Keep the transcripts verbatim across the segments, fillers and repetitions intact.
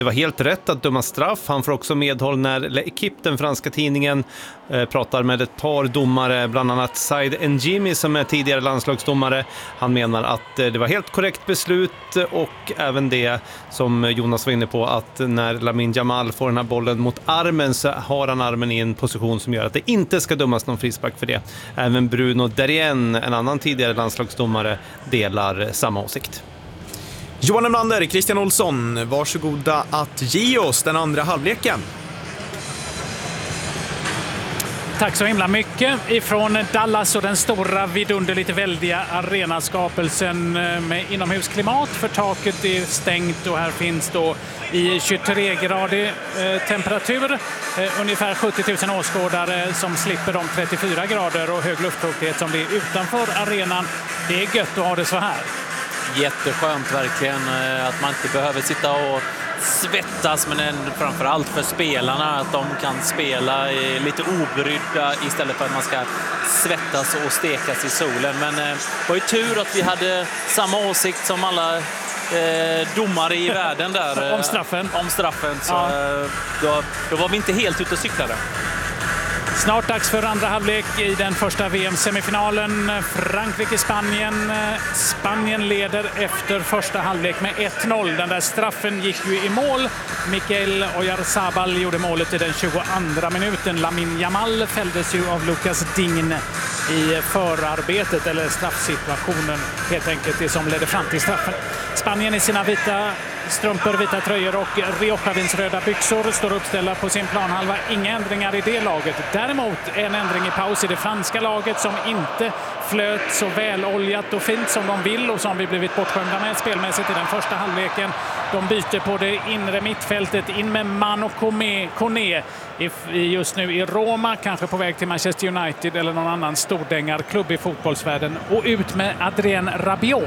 Det var helt rätt att döma straff. Han får också medhåll när L'Equipe, den franska tidningen, eh, pratar med ett par domare, bland annat Said Njimi som är tidigare landslagsdomare. Han menar att eh, det var helt korrekt beslut, och även det som Jonas var inne på, att när Lamine Yamal får den här bollen mot armen så har han armen i en position som gör att det inte ska dömas någon frispark för det. Även Bruno Darien, en annan tidigare landslagsdomare, delar samma åsikt. Johan Emlander, Christian Olsson, varsågoda att ge oss den andra halvleken. Tack så himla mycket. Ifrån Dallas och den stora, vidunderligt väldiga arenaskapelsen med inomhusklimat, för taket är stängt och här finns då i tjugotre-gradig eh, temperatur eh, ungefär sjuttio tusen åskådare som slipper de trettiofyra grader och hög luftfuktighet som blir utanför arenan. Det är gött att ha det så här. Jätteskönt verkligen att man inte behöver sitta och svettas, men framförallt för spelarna att de kan spela lite obrydda istället för att man ska svettas och stekas i solen. Men det var ju tur att vi hade samma åsikt som alla eh, domare i världen där. Om straffen. Om straffen, så ja. då, då var vi inte helt ute och cyklade. Snart dags för andra halvlek i den första V M-semifinalen. Frankrike-Spanien. Spanien leder efter första halvlek med ett noll. Den där straffen gick ju i mål. Mikael Oyarzabal gjorde målet i den tjugoandra minuten. Lamine Yamal fälldes ju av Lucas Digne i förarbetet, eller straffsituationen helt enkelt, det som ledde fram till straffen. Spanien i sina vita strumpor, vita tröjor och Rioja-vinsröda byxor står uppställda på sin planhalva. Inga ändringar i det laget. Däremot en ändring i paus i det franska laget som inte flöt så väloljat och fint som de vill och som vi blivit bortskämda med spelmässigt i den första halvleken. De byter på det inre mittfältet, in med Mano Koné just nu i Roma, kanske på väg till Manchester United eller någon annan stordängarklubb i fotbollsvärlden, och ut med Adrien Rabiot.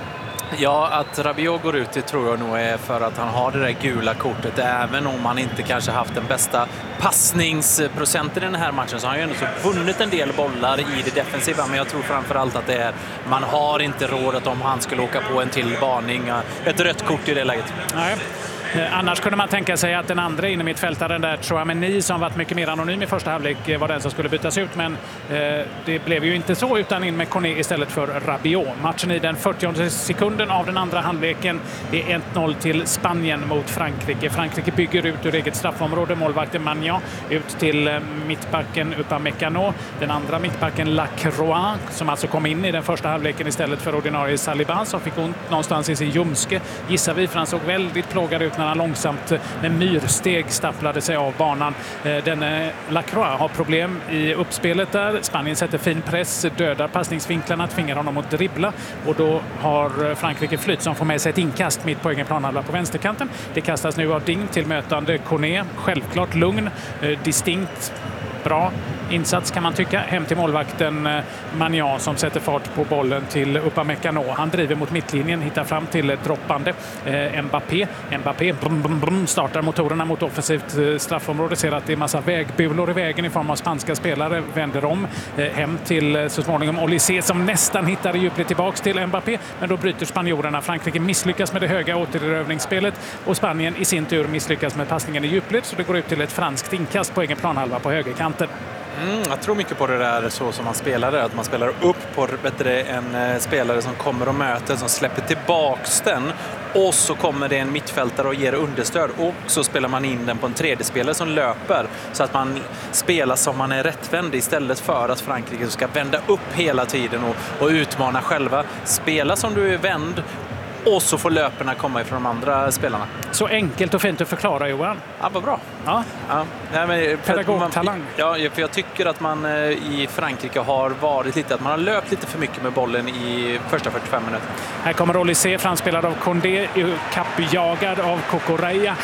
Ja, att Rabiot går ut, det tror jag nog är för att han har det där gula kortet. Även om han inte kanske haft den bästa passningsprocenten i den här matchen, så har han ju ändå så vunnit en del bollar i det defensiva. Men jag tror framförallt att det är, man har inte råd att om han skulle åka på en till varning, ett rött kort i det läget. Nej. Annars kunde man tänka sig att den andra inne mittfältaren där, Chouameni, som varit mycket mer anonym i första halvlek, var den som skulle bytas ut, men eh, det blev ju inte så, utan in med Koné istället för Rabiot. Matchen i den fyrtionde sekunden av den andra halvleken. Det är ett noll till Spanien mot Frankrike. Frankrike bygger ut ur eget straffområde. Målvakten Magnan ut till mittbacken Upamecano. Den andra mittbacken Lacroix, som alltså kom in i den första halvleken istället för ordinarie Saliba, som fick ont någonstans i sin ljumske, gissar vi, för han såg väldigt plågad ut när han långsamt med myrsteg stapplade sig av banan. Den Lacroix har problem i uppspelet där. Spanien sätter fin press, dödar passningsvinklarna, tvingar honom att dribbla, och då har Frankrike flyt som får med sig ett inkast mitt på egen planhalva på vänsterkanten. Det kastas nu av Ding till mötande Koné. Självklart lugn, distinkt, bra insats kan man tycka. Hem till målvakten Magnan som sätter fart på bollen till Upamecano. Han driver mot mittlinjen, hittar fram till droppande eh, Mbappé. Mbappé brum, brum, brum, startar motorerna mot offensivt eh, straffområde. Ser att det är massa vägbulor i vägen i form av spanska spelare. Vänder om eh, hem till eh, så småningom Olysée som nästan hittar djupligt tillbaks till Mbappé. Men då bryter spanjorerna. Frankrike misslyckas med det höga återerövringsspelet och Spanien i sin tur misslyckas med passningen i djupligt, så det går ut till ett franskt inkast på egen planhalva på högerkanten. Mm, jag tror mycket på det där så som man spelar det, att man spelar upp på bättre en eh, spelare som kommer och möter, som släpper tillbaks den, och så kommer det en mittfältare och ger understöd, och så spelar man in den på en tredje spelare som löper, så att man spelar som man är rättvänd istället för att Frankrike ska vända upp hela tiden och, och utmana själva. Spela som du är vänd, och så får löperna komma ifrån de andra spelarna. Så enkelt och fint att förklara, Johan. Ja, vad bra. Ja. Ja. Nej, men pedagogtalang. Ja, för jag tycker att man i Frankrike har varit lite, att man har löpt lite för mycket med bollen i första fyrtiofem minuter. Här kommer Olysée, framspelad av Condé, kappjagad av Cucurella.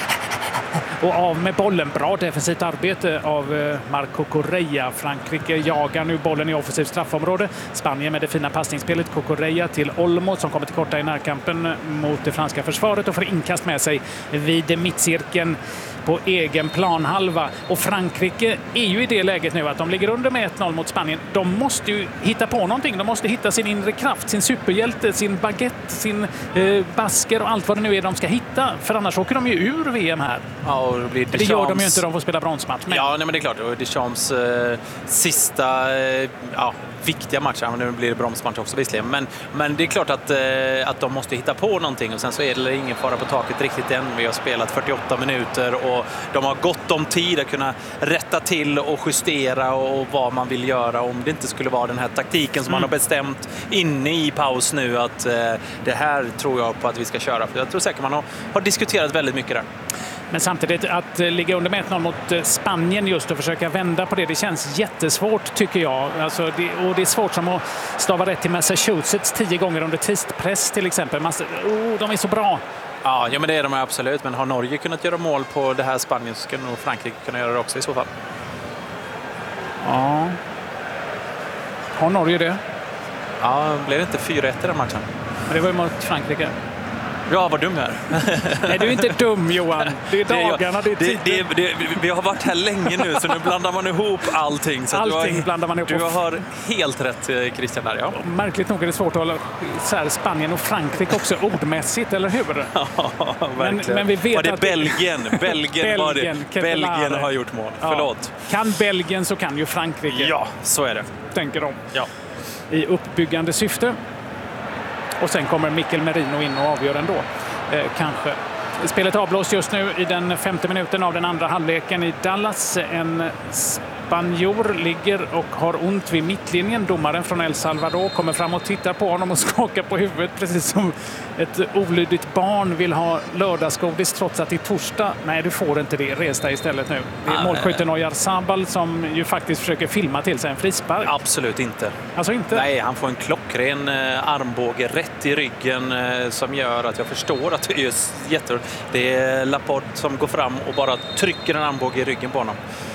Och av med bollen. Bra defensivt arbete av Marco Correa. Frankrike jagar nu bollen i offensivt straffområde. Spanien med det fina passningsspelet. Cucurella till Olmo som kommer till korta i närkampen mot det franska försvaret och får inkast med sig vid mittcirkeln på egen planhalva. Och Frankrike är ju i det läget nu att de ligger under med ett noll mot Spanien. De måste ju hitta på någonting. De måste hitta sin inre kraft, sin superhjälte, sin baguette, sin eh, basker och allt vad det nu är de ska hitta. För annars åker de ju ur V M här. Ja, och det, blir det gör de ju inte, de får spela bronsmatch. Men... Ja, nej, men det är klart. Och Deschamps eh, sista eh, ja, viktiga match, ja, nu blir det bronsmatch också visserligen. Men, men det är klart att, eh, att de måste hitta på någonting och sen så är det ingen fara på taket riktigt än. Vi har spelat fyrtioåtta minuter och de har gott om tid att kunna rätta till och justera och, och vad man vill göra om det inte skulle vara den här taktiken som mm. man har bestämt inne i paus nu att eh, det här tror jag på att vi ska köra. För jag tror säkert man har, har diskuterat väldigt mycket där. Men samtidigt att ligga under med ett noll mot Spanien just och försöka vända på det, det känns jättesvårt tycker jag. Alltså det, och det är svårt som att stava rätt till Massachusetts tio gånger under tidspress till exempel. Massa, oh, de är så bra. Ja, ja, men det är de absolut. Men har Norge kunnat göra mål på det här Spanien så ska nog Frankrike kunna göra det också i så fall. Ja. Har Norge det? Ja, blev det inte fyra ett i den matchen? Men det var ju mot Frankrike. Ja, vad dum jag är. Nej, du är inte dum, Johan. Det är dagarna, det är tiden. Det, det, det, vi har varit här länge nu, så nu blandar man ihop allting. Så allting du har, blandar man ihop. Du har helt rätt, Christian, där, ja. Märkligt nog är det svårt att hålla så här, Spanien och Frankrike också ordmässigt, eller hur? Ja, verkligen. Men, men vi vet var det att... Belgien? Belgien, var det. Belgien, Belgien har gjort mål. Ja. Förlåt. Kan Belgien så kan ju Frankrike. Ja, så är det. Tänker de. Ja. I uppbyggande syfte. Och sen kommer Mikel Merino in och avgör ändå. Eh, kanske. Spelet avblåst just nu i den femte minuten av den andra halvleken i Dallas. En spanjor ligger och har ont vid mittlinjen. Domaren från El Salvador kommer fram och tittar på honom och skakar på huvudet precis som ett olydigt barn vill ha lördagsgodis trots att det är torsdag. Nej, du får inte det. Res dig istället nu. Det är målskytten Oyarzabal som ju faktiskt försöker filma till sig en frispark. Absolut inte. Alltså inte? Nej, han får en klockren eh, armbåge rätt i ryggen eh, som gör att jag förstår att det är jätte... Det är Laporte som går fram och bara trycker en armbåge i ryggen på honom.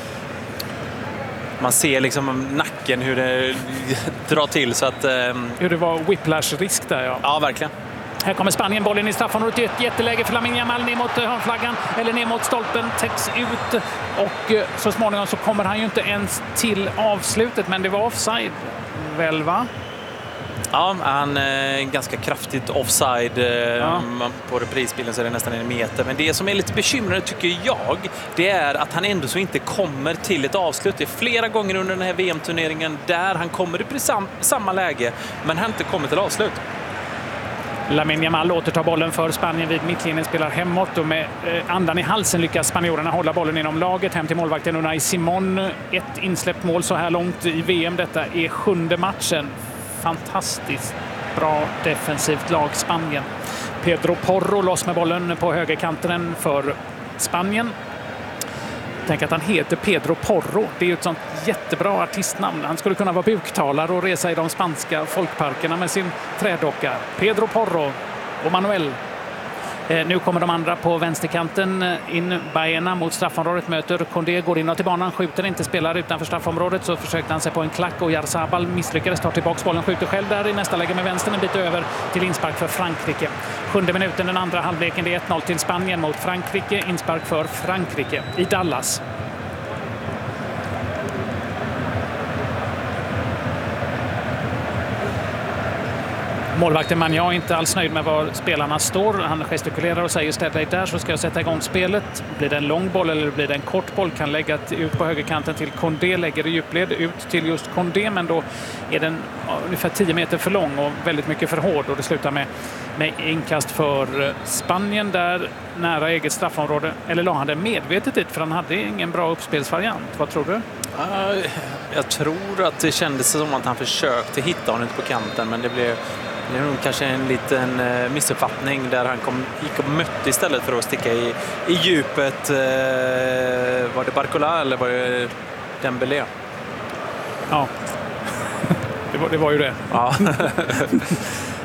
Man ser liksom nacken hur det drar till så att... Eh... Hur det var whiplash-risk där, ja. Ja, verkligen. Här kommer Spanien, bollen i straffområdet, ett jätteläge för Lamine Yamal ner mot hörnflaggan eller ner mot stolpen, täcks ut och så småningom så kommer han ju inte ens till avslutet, men det var offside väl, va? Ja, han är ganska kraftigt offside. Ja. På reprisbilden så är det nästan en meter. Men det som är lite bekymrande tycker jag, det är att han ändå så inte kommer till ett avslut. Det är flera gånger under den här V M-turneringen där han kommer i precis samma läge, men han inte kommer till avslut. Lamine Yamal återtar bollen för Spanien vid mittlinjen, spelar hemåt och med andan i halsen lyckas spanjorerna hålla bollen inom laget hem till målvakten Unai Simon. Ett insläppt mål så här långt i V M. Detta är sjunde matchen. Fantastiskt bra defensivt lag Spanien. Pedro Porro loss med bollen på högerkanten för Spanien. Tänk att han heter Pedro Porro. Det är ju ett sånt jättebra artistnamn. Han skulle kunna vara buktalare och resa i de spanska folkparkerna med sin trädocka. Pedro Porro och Manuel. Eh, nu kommer de andra på vänsterkanten in. Baena mot straffområdet möter Condé, går in till banan, skjuter inte, spelar utanför straffområdet, så försökte han sig på en klack och Oyarzabal misslyckades, tar tillbaka bollen, skjuter själv där i nästa läge med vänstern, en bit över till inspark för Frankrike. Sjunde minuten den andra halvleken, det är ett noll till Spanien mot Frankrike, inspark för Frankrike i Dallas. Målvakten Magnan är inte alls nöjd med var spelarna står. Han gestikulerar och säger ställ dig där så ska jag sätta igång spelet. Blir det en lång boll eller blir det en kort boll? Kan lägga ut på högerkanten till Condé, lägger i djupled ut till just Condé, men då är den ungefär tio meter för lång och väldigt mycket för hård och det slutar med, med inkast för Spanien där nära eget straffområde. Eller la han det medvetet dit för han hade ingen bra uppspelsvariant? Vad tror du? Jag tror att det kändes som att han försökte hitta honom på kanten, men det blev Det är nog kanske en liten eh, missuppfattning där han kom, gick och mötte istället för att sticka i, i djupet. Eh, var det Barcola eller var det Dembélé? Ja, det var, det var ju det. Ja.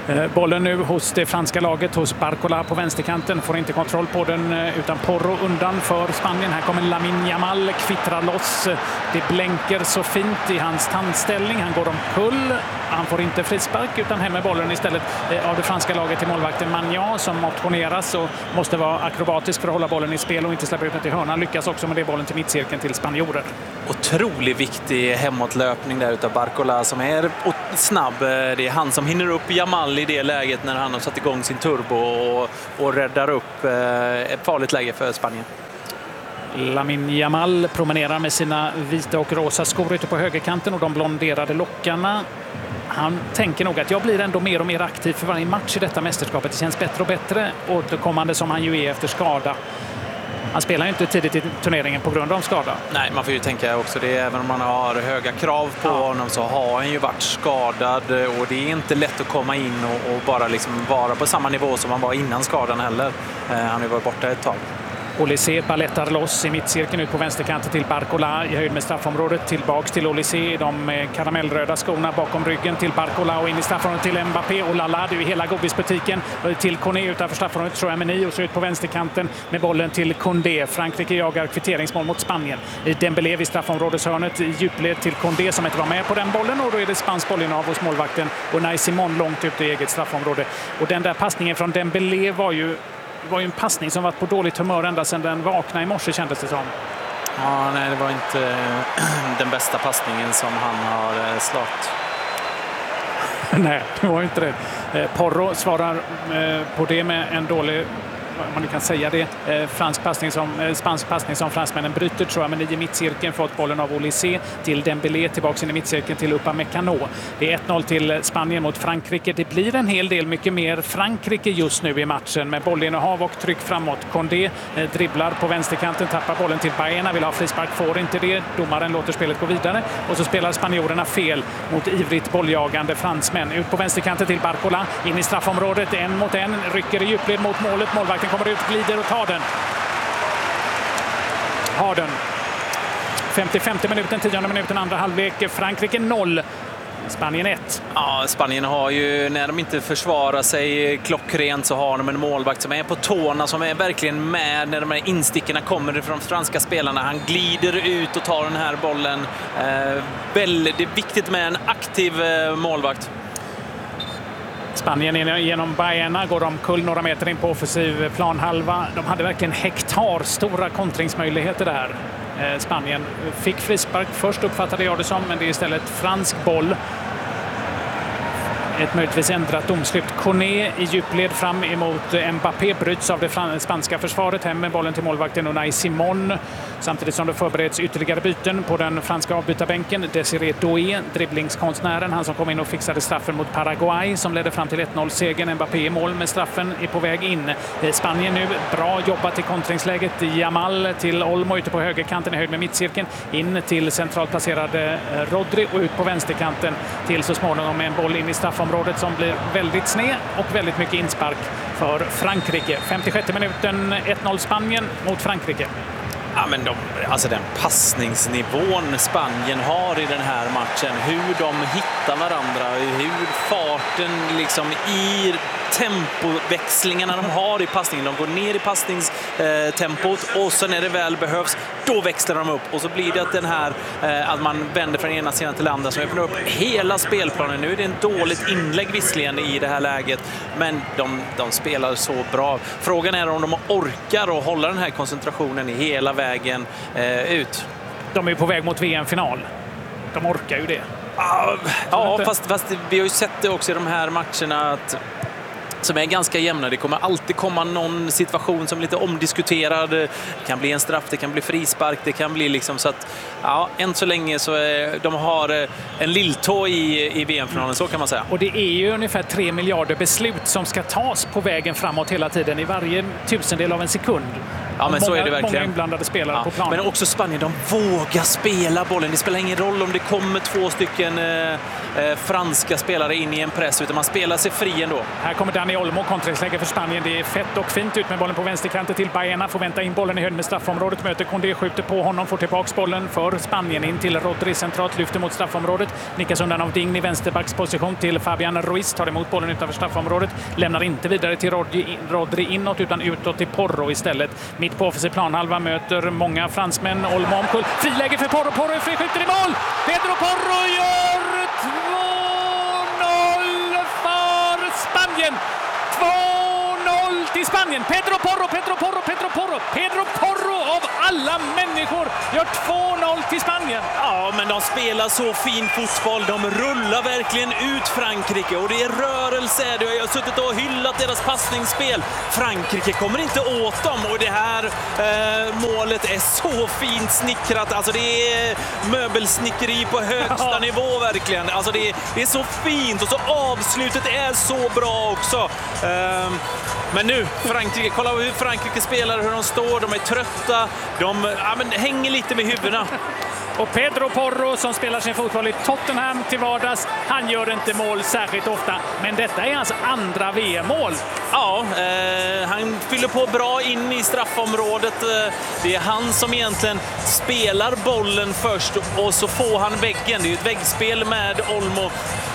Bollen nu hos det franska laget, hos Barcola på vänsterkanten. Får inte kontroll på den utan Porro undan för Spanien. Här kommer Lamine Yamal, kvittrar loss. Det blänker så fint i hans tandställning. Han går omkull. Han får inte frispark utan hem med bollen istället av det franska laget till målvakten Magnan som motioneras och måste vara akrobatisk för att hålla bollen i spel och inte släppa ut den till hörnan. Lyckas också med det bollen till mittcirkeln till spanjorer. Otroligt viktig hemåtlöpning där utav Barcola som är snabb. Det är han som hinner upp Yamal i det läget när han har satt igång sin turbo och, och räddar upp ett farligt läge för Spanien. Lamine Yamal promenerar med sina vita och rosa skor ute på högerkanten och de blonderade lockarna. Han tänker nog att jag blir ändå mer och mer aktiv för varje match i detta mästerskapet. Det känns bättre och bättre återkommande som han ju är efter skada. Han spelar ju inte tidigt i turneringen på grund av skada. Nej, man får ju tänka också det. Även om man har höga krav på ja. honom så har han ju varit skadad. Och det är inte lätt att komma in och, och bara liksom vara på samma nivå som han var innan skadan heller. Eh, han har ju varit borta ett tag. Olysée ballettar loss i mittcirkeln ut på vänsterkanten till Barcola i höjd med straffområdet. Tillbaks till Olysée, de karamellröda skorna bakom ryggen till Barcola och in i straffområdet till Mbappé och Lala, det är hela godisbutiken till Koné utanför straffområdet, Chouameni och så ut på vänsterkanten med bollen till Koundé. Frankrike jagar kvitteringsmål mot Spanien. Dembélé vid straffområdeshörnet i djupled till Koundé som inte var med på den bollen och då är det spansk bollinnehav hos målvakten och Unai Simon långt ut i eget straffområde. Och den där passningen från Dembélé var ju Det var ju en passning som var på dåligt humör ända sedan den vaknade i morse kändes det som. Ja, nej, det var inte den bästa passningen som han har slått. Nej, det var inte det. Porro svarar på det med en dålig, om man kan säga det, fransk passning som, spansk passning som fransmännen bryter, tror jag, men i mittcirkeln fått bollen av Olysée till Dembélé, tillbaka in i mittcirkeln till Upamecano. Det är ett noll till Spanien mot Frankrike. Det blir en hel del mycket mer Frankrike just nu i matchen med bollinnehav och tryck framåt. Koundé eh, dribblar på vänsterkanten, tappar bollen till Baena, vill ha frispark, får inte det. Domaren låter spelet gå vidare och så spelar spanjorerna fel mot ivrigt bolljagande fransmän. Ut på vänsterkanten till Barcola, in i straffområdet, en mot en, rycker i djupled mot målet, målvakten kommer ut, glider och tar den. Har den. femtiofemte minuten, tionde minuten, andra halvlek. Frankrike noll. Spanien ett. Ja, Spanien har ju, när de inte försvarar sig klockrent så har de en målvakt som är på tårna, som är verkligen med när de här instickorna kommer från franska spelarna. Han glider ut och tar den här bollen. Eh, väldigt viktigt med en aktiv eh, målvakt. Spanien genom Baena går de kull några meter in på offensiv planhalva. De hade verkligen hektar stora kontringsmöjligheter där. Spanien fick frispark först, uppfattade jag det som, men det är istället fransk boll. Ett möjligtvis ändrat domslut. Koné i djupled fram emot Mbappé, bryts av det spanska försvaret, hem med bollen till målvakten Unai Simon. Samtidigt som det förbereds ytterligare byten på den franska avbytarbänken. Desiré Doué, dribblingskonstnären, han som kom in och fixade straffen mot Paraguay som ledde fram till ett noll-segern. Mbappé i mål, med straffen är på väg in. Spanien nu, bra jobbat i kontringsläget. Yamal till Olmo ute på högerkanten i höjd med mittcirkeln. In till centralt placerade Rodri och ut på vänsterkanten till så småningom med en boll in i straffområdet som blir väldigt sned och väldigt mycket inspark för Frankrike. femtiosjätte minuten, ett noll Spanien mot Frankrike. Ja, men de, alltså den passningsnivån Spanien har i den här matchen, hur de hittar varandra, hur farten liksom i tempoväxlingarna de har i passningen. De går ner i passningstempot och så när det väl behövs, då växlar de upp och så blir det att den här att man vänder från ena sidan till andra som öppnar upp hela spelplanen. Nu är det en dåligt inlägg visserligen i det här läget, men de, de spelar så bra. Frågan är om de orkar att hålla den här koncentrationen i hela vägen eh, ut. De är på väg mot V M-final. De orkar ju det. Ja, ja fast, fast vi har ju sett det också i de här matcherna att som är ganska jämna. Det kommer alltid komma någon situation som är lite omdiskuterad. Det kan bli en straff, det kan bli frispark, det kan bli liksom så att ja, än så länge så är, de har en lilltå i, i V M-finalen, så kan man säga. Och det är ju ungefär tre miljarder beslut som ska tas på vägen framåt hela tiden i varje tusendel av en sekund. Ja, men så många, är det verkligen. Många inblandade spelare Ja, på planen. men också Spanien, de vågar spela bollen. Det spelar ingen roll om det kommer två stycken eh, eh, franska spelare in i en press, utan man spelar sig fri ändå. Här kommer Dani Olmo, kontringsläge för Spanien. Det är fett och fint ut med bollen på vänsterkanten till Baena. Får vänta in bollen i höjd med straffområdet. Möter Condé, skjuter på honom, får tillbaks bollen för Spanien in till Rodri centralt, lyfter mot straffområdet. Nickas undan av Digny, vänsterbacksposition till Fabian Ruiz. Tar emot bollen utanför straffområdet. Lämnar inte vidare till Rodri, Rodri inåt utan utåt till Porro istället. Mitt på offensiv planhalva möter många fransmän. Olmo omkull. Friläge för Porro. Porro är fri, skjuter i mål. Pedro Porro gör två noll för Spanien. två noll till Spanien. Pedro Porro, Pedro Porro, Pedro Porro. Pedro Porro av alla människor gör två noll till Spanien. Ja, men de spelar så fin fotboll. De rullar verkligen ut Frankrike och det är rörelse. Jag har suttit och hyllat deras passningsspel. Frankrike kommer inte åt dem och det här eh, målet är så fint snickrat. Alltså det är möbelsnickeri på högsta ja. nivå verkligen. Alltså det är, det är så fint och så avslutet är så bra också. Eh, men nu, Frankrike, kolla hur Frankrike spelar, hur de står. De är trötta. De ja, men, hänger lite med huvudena. Och Pedro Porro som spelar sin fotboll i Tottenham till vardags, han gör inte mål särskilt ofta. Men detta är hans andra V M-mål. Ja, eh, han fyller på bra in i straffområdet. Det är han som egentligen spelar bollen först och så får han väggen. Det är ju ett väggspel med Olmo.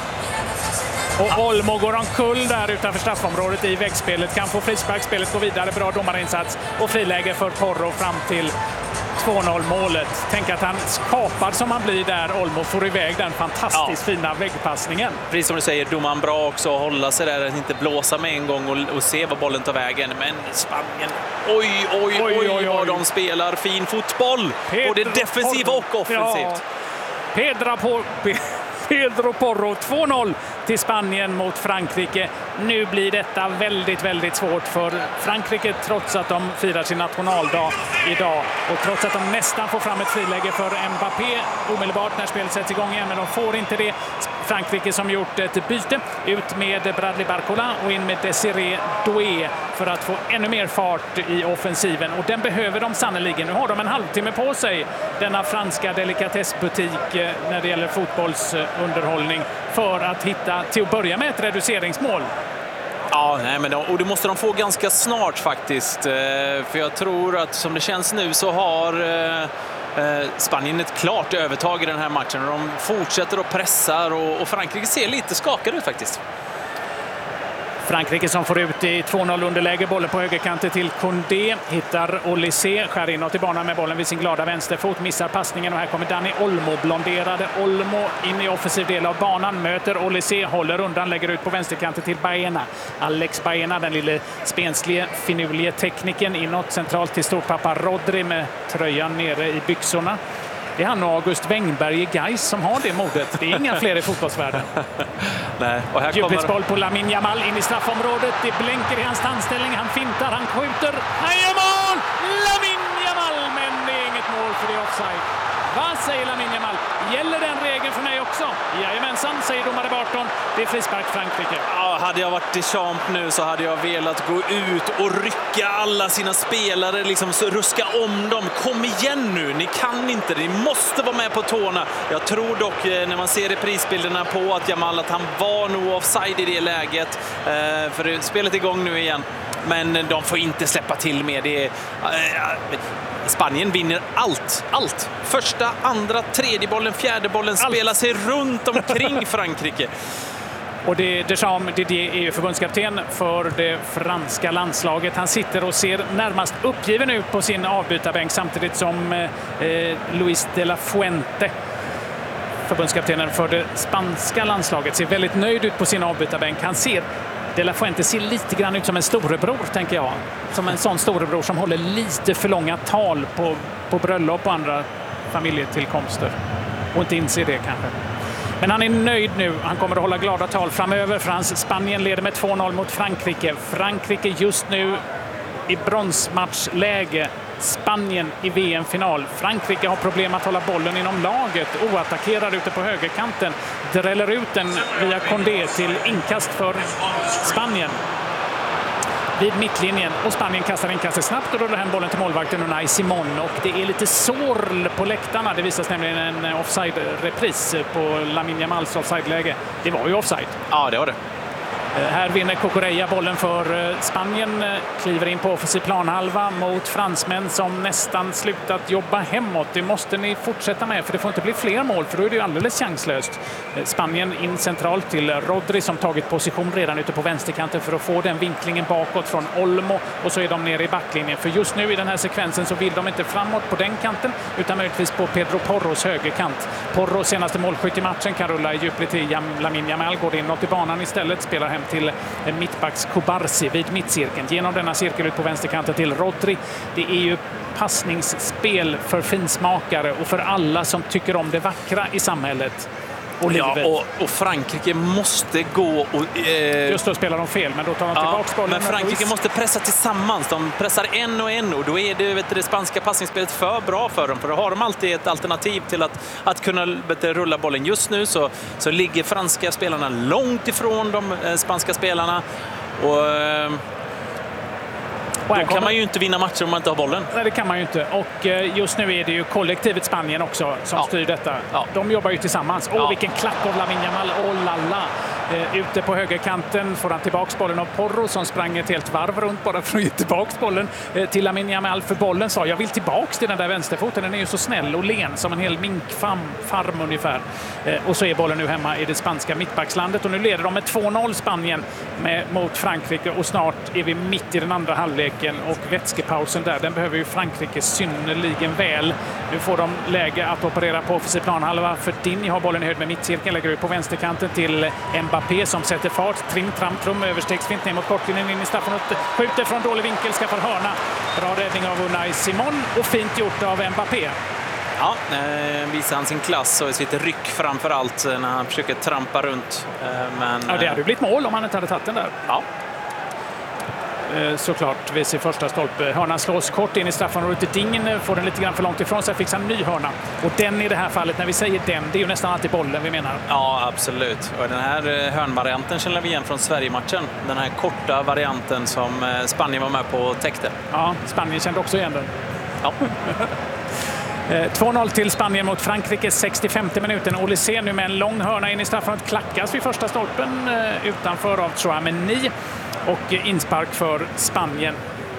Och Olmo går omkull där utanför straffområdet i väggspelet. Kan få frispark, spelet går vidare. Bra domarinsats och friläge för Porro fram till två noll målet. Tänk att han skapad som han blir där. Olmo får iväg den fantastiskt ja. fina väggpassningen. Precis som du säger, domaren bra också att hålla sig där, att inte blåsa med en gång och, och se vad bollen tar vägen. Men Spanien, oj, oj, oj, oj, oj vad de spelar fin fotboll. Pedro både defensivt och offensivt. Ja. Pedro på... Pedro Porro, två noll till Spanien mot Frankrike. Nu blir detta väldigt, väldigt svårt för Frankrike trots att de firar sin nationaldag idag. Och trots att de nästan får fram ett friläge för Mbappé omedelbart när spelet sätts igång igen. Men de får inte det. Frankrike som gjort ett byte ut med Bradley Barcola och in med Desiré Doué för att få ännu mer fart i offensiven. Och den behöver de sannoliken. Nu har de en halvtimme på sig, denna franska delikatessbutik när det gäller fotbollsunderhållning, för att hitta till att börja med ett reduceringsmål. Ja, nej, men de, och det måste de få ganska snart faktiskt. För jag tror att som det känns nu så har Spanien ett klart övertag i den här matchen. De fortsätter att pressa och, och Frankrike ser lite skakade ut faktiskt. Frankrike som får ut i två noll underläge, bollen på högerkanten till Condé, hittar Olysée, skär inåt i banan med bollen vid sin glada vänsterfot, missar passningen och här kommer Dani Olmo, blonderade Olmo in i offensiv del av banan, möter Olysée, håller undan, lägger ut på vänsterkanten till Baena. Alex Baena, den lille spenslige, finurlige tekniken, inåt centralt till storpappa Rodri med tröjan nere i byxorna. Det är han och August Wengberg i Gais som har det modet. Det är inga fler i fotbollsvärlden. Nej, och här djupledsboll på Lamine Yamal in i straffområdet. Det blänker i hans tandställning. Han fintar, han skjuter. Han gör mål! Lamine Yamal! Men det är inget mål för det är offside. Vad säger Lamine Yamal? Gäller den regeln för mig också? Jajamensan, säger domare Barton. Det är frispark Frankrike. Ja, hade jag varit Deschamps nu så hade jag velat gå ut och rycka alla sina spelare, liksom så ruska om dem. Kom igen nu, ni kan inte, ni måste vara med på tårna. Jag tror dock när man ser reprisbilderna på att Yamal att han var nog offside i det läget. För spelet är igång nu igen. Men de får inte släppa till med det. Spanien vinner allt, allt. Första, andra, tredje bollen, fjärde bollen spelar sig runt omkring Frankrike. Och det, Deschamps, Didier är ju förbundskapten för det franska landslaget. Han sitter och ser närmast uppgiven ut på sin avbytarbänk samtidigt som eh, Luis de la Fuente, förbundskaptenen för det spanska landslaget, ser väldigt nöjd ut på sin avbytarbänk. Han ser De La Fuente ser lite grann ut som en storebror, tänker jag. Som en sån storebror som håller lite för långa tal på, på bröllop och andra familjetillkomster. Och inte inser det kanske. Men han är nöjd nu. Han kommer att hålla glada tal framöver. Frans Spanien leder med två noll mot Frankrike. Frankrike just nu i bronsmatchläge. Spanien i V M-final. Frankrike har problem att hålla bollen inom laget. Oattackerad ute på högerkanten. Dräller ut den via Condé till inkast för Spanien. vid mittlinjen och Spanien kastar inkastet snabbt och rullar hem bollen till målvakten Unai Simon, och det är lite sorl på läktarna. Det visas nämligen en offside-repris på Lamine Yamals offside-läge. Det var ju offside. Ja, det var det. Här vinner Cucurella bollen för Spanien, kliver in på offensiv planhalva mot fransmän som nästan slutat jobba hemåt. Det måste ni fortsätta med, för det får inte bli fler mål, för då är det ju alldeles chanslöst. Spanien in centralt till Rodri som tagit position redan ute på vänsterkanten för att få den vinklingen bakåt från Olmo, och så är de nere i backlinjen. För just nu i den här sekvensen så vill de inte framåt på den kanten utan möjligtvis på Pedro Porros högerkant. Porro, senaste målskytt i matchen, kan rulla i djupled till Lamine Yamal, går inåt i banan istället, spelar hem till mittbacks Kubarsi vid mittcirkeln. Genom denna cirkel ut på vänsterkanten till Rodri. Det är ju passningsspel för finsmakare och för alla som tycker om det vackra i samhället. Och, ja, och, och Frankrike måste gå och... Eh... Just då spelar de fel, men då tar de tillbaka ja, bollen. Men Frankrike måste pressa tillsammans. De pressar en och en, och då är det, vet du, det spanska passningsspelet för bra för dem. För då har de alltid ett alternativ till att, att kunna vet du, rulla bollen. Just nu så, så ligger franska spelarna långt ifrån de eh, spanska spelarna. Och... Eh... Och då kan man ju inte vinna matcher om man inte har bollen. Nej, det kan man ju inte. Och just nu är det ju kollektivet Spanien också som ja. styr detta. Ja. De jobbar ju tillsammans. Åh, ja. vilken klack av Lamine Yamal. Åh, lalla. Eh, ute på högerkanten får han tillbaks bollen av Porro som sprang ett helt varv runt bara för att ge tillbaks bollen eh, till Lamine Yamal. För bollen sa, jag vill tillbaks till den där vänsterfoten. Den är ju så snäll och len som en hel minkfarm farm ungefär. Eh, och så är bollen nu hemma i det spanska mittbackslandet. Och nu leder de med två noll Spanien med, mot Frankrike. Och snart är vi mitt i den andra halvleken. Och vätskepausen där, den behöver ju Frankrike synnerligen väl. Nu får de läge att operera på offensiv planhalva. För Digne har bollen i höjd med mittcirkeln, lägger ut på vänsterkanten till Mbappé som sätter fart. Trim, tram, trum, överstegsfint ner mot kortlinjen in i straffområdet. Skjuter från dålig vinkel, skaffar hörna. Bra räddning av Unai Simon och fint gjort av Mbappé. Ja, eh, visar han sin klass och sitt ryck framför allt när han försöker trampa runt. Eh, men, ja, det hade ju blivit mål om han inte hade tagit den där. Ja. Såklart vid sin första stolpe. Hörnan slås kort in i straffområdet. Dingen får den lite grann för långt ifrån sig, fixar en ny hörna. Och den i det här fallet, när vi säger den, det är ju nästan alltid bollen vi menar. Ja, absolut. Och den här hörnvarianten känner vi igen från Sverige-matchen. Den här korta varianten som Spanien var med på och täckte. Ja, Spanien kände också igen den. Ja. två noll till Spanien mot Frankrike, sextiofemte minuten. Olysée nu med en lång hörna in i straffområdet, klackas vid första stolpen utanför av Tchouaméni. Och inspark för Spanien.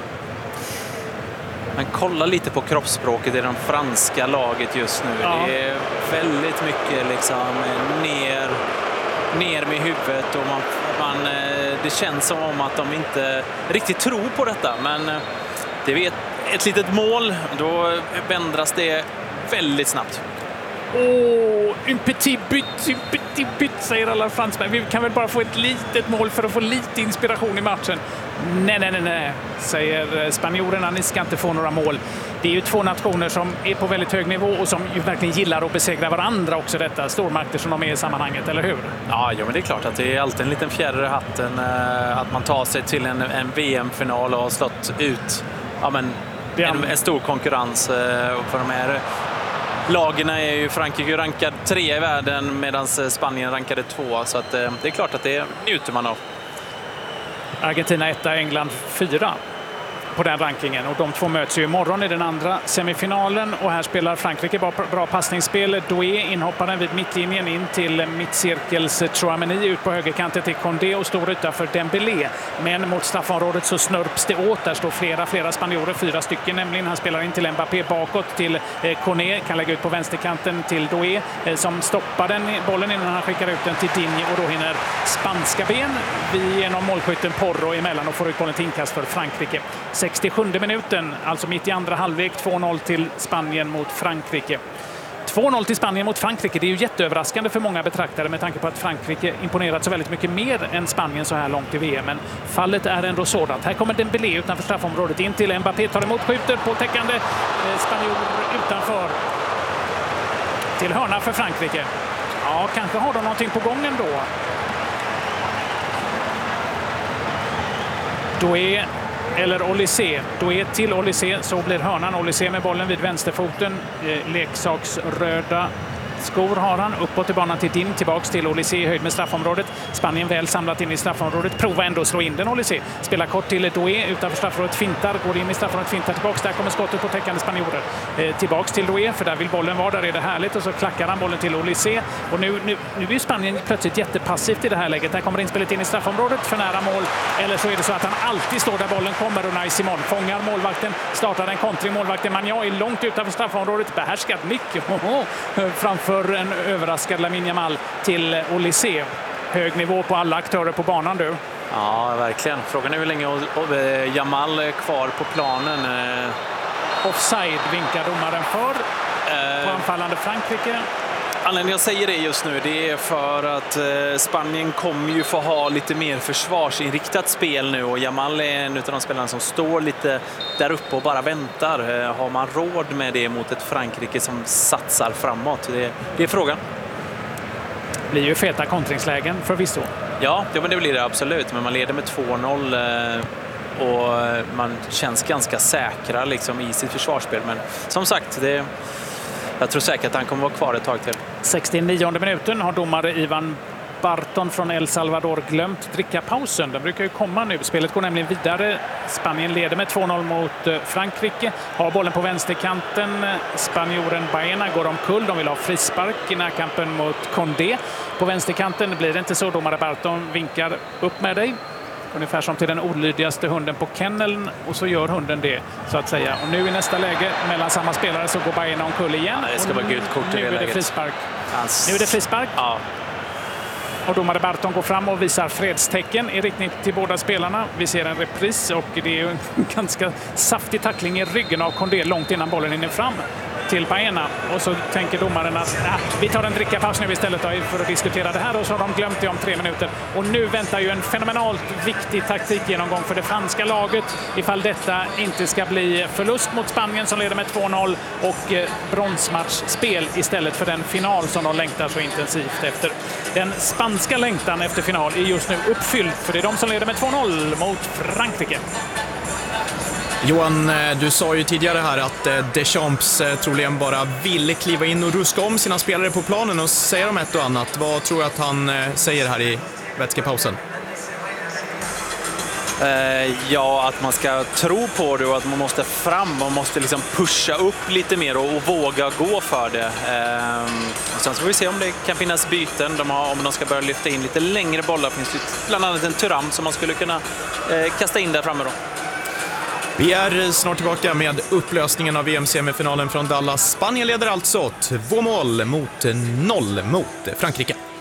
Men kolla lite på kroppsspråket i det franska laget just nu. Ja. Det är väldigt mycket liksom ner, ner med huvudet. Och man, man, det känns som om att de inte riktigt tror på detta. Men det är ett, ett litet mål, då vändras det väldigt snabbt. Åh, oh, en petit but, en petit but, säger alla fransmän. Vi kan väl bara få ett litet mål för att få lite inspiration i matchen. Nej, nej, nej, nej, säger spanjorerna. Ni ska inte få några mål. Det är ju två nationer som är på väldigt hög nivå och som ju verkligen gillar att besegra varandra också, detta. Stormakter som de är i sammanhanget, eller hur? Ja, jo, men det är klart att det är alltid en liten fjäder i hatten att man tar sig till en, en V M-final och har slått ut ja, men, en, en stor konkurrens för de här. Lagen är ju Frankrike rankad tre i världen medan Spanien rankade två, så att, det är klart att det njuter man av. Argentina etta, England fyra på den rankingen, och de två möts ju imorgon i den andra semifinalen, och här spelar Frankrike bra, bra passningsspel. Doué inhopparen vid mittlinjen in till mittcirkels Tchouaméni, ut på högerkanten till Condé och stor yta för Dembélé. Men mot straffområdet så snörps det åt. Där står flera, flera spanjorer, fyra stycken nämligen. Han spelar in till Mbappé bakåt till eh, Koné, kan lägga ut på vänsterkanten till Doué eh, som stoppar den bollen innan han skickar ut den till Digne, och då hinner spanska ben vi genom målskytten Porro emellan och får ut bollen till inkast för Frankrike. sextiosjunde minuten, alltså mitt i andra halvlek, två noll till Spanien mot Frankrike. två noll till Spanien mot Frankrike, det är ju jätteöverraskande för många betraktare med tanke på att Frankrike imponerat så väldigt mycket mer än Spanien så här långt i V M. Men fallet är ändå sådant. Här kommer Dembélé utanför straffområdet in till Mbappé, tar emot, skjuter på täckande. Spanjor utanför till hörna för Frankrike. Ja, kanske har de någonting på gång ändå. Då är eller Olysée. Då är till Olysée, så blir hörnan. Olysée med bollen vid vänsterfoten. Eh, leksaksröda skor har han. Uppåt i banan till Din, tillbaks till Olysée i höjd med straffområdet. Spanien väl samlat in i straffområdet. Prova ändå att slå in den Olysée. Spelar kort till Doué utanför straffområdet, fintar, går in i straffområdet, fintar tillbaks. Där kommer skottet på täckande spanjorer. Eh, tillbaks till Doué, för där vill bollen vara. Där är det härligt och så klackar han bollen till Olysée. Och nu, nu, nu är ju Spanien plötsligt jättepassivt i det här läget. Där kommer inspelet in i straffområdet för nära mål. Eller så är det så att han alltid står där bollen kommer och Unai Simon fångar målvakten, startar en kontring. Målvakten Magnan är långt utanför straffområdet, behärskat mycket framför en överraskad Lamine Yamal till Olysée. Hög nivå på alla aktörer på banan du. Ja, verkligen. Frågan är hur länge Yamal är kvar på planen. Offside vinkar domaren för på anfallande Frankrike. Anledningen jag säger det just nu, det är för att eh, Spanien kommer ju få ha lite mer försvarsinriktat spel nu och Yamal är en av de spelarna som står lite där uppe och bara väntar. Eh, har man råd med det mot ett Frankrike som satsar framåt? Det, det är frågan. Det blir ju feta kontringslägen förvisso. Ja, det, men det blir det absolut, men man leder med två noll eh, och man känns ganska säkra liksom, i sitt försvarsspel. Men som sagt, det jag tror säkert att han kommer vara kvar ett tag till. sextionionde minuten har domare Ivan Barton från El Salvador glömt dricka pausen. Den brukar ju komma nu. Spelet går nämligen vidare. Spanien leder med två noll mot Frankrike. Har bollen på vänsterkanten. Spanjoren Baena går omkull. De vill ha frispark i närkampen mot Condé. På vänsterkanten blir det inte så. Domare Barton vinkar upp med dig. Ungefär som till den olydigaste hunden på kenneln och så gör hunden det så att säga. Och nu i nästa läge mellan samma spelare så går Baena omkull igen. Ja, det ska vara gult kort i det läget. Nu är det frispark. Hans... Nu är det frispark. Ja. Och domare Barton går fram och visar fredstecken i riktning till båda spelarna. Vi ser en repris och det är en ganska saftig tackling i ryggen av Condé långt innan bollen hinner fram till Baena. Och så tänker domaren att äh, vi tar en drickapaus nu istället då, för att diskutera det här och så har de glömt det om tre minuter. Och nu väntar ju en fenomenalt viktig taktikgenomgång för det franska laget ifall detta inte ska bli förlust mot Spanien som leder med två noll och eh, bronsmatchspel istället för den final som de längtar så intensivt efter. Den spanska längtan efter final är just nu uppfylld för det är de som leder med två noll mot Frankrike. Johan, du sa ju tidigare här att Deschamps troligen bara ville kliva in och ruska om sina spelare på planen och säga dem ett och annat. Vad tror du att han säger här i vätskepausen? Eh, ja, att man ska tro på det och att man måste fram. Man måste liksom pusha upp lite mer och, och våga gå för det. Eh, sen så får vi se om det kan finnas byten. De har, om de ska börja lyfta in lite längre bollar finns det bland annat en Thuram som man skulle kunna eh, kasta in där framme då. Vi är snart tillbaka med upplösningen av V M-semifinalen från Dallas. Spanien leder alltså två mål mot noll mot Frankrike.